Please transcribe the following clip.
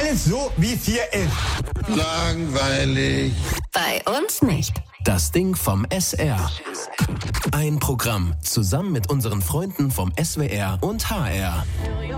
Alles so, wie es hier ist. Langweilig. Bei uns nicht. Das Ding vom SR. Ein Programm zusammen mit unseren Freunden vom SWR und HR.